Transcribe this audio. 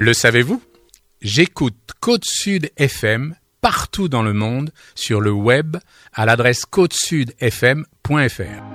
Le savez-vous ? J'écoute Côte Sud FM partout dans le monde sur le web à l'adresse côtesudfm.fr.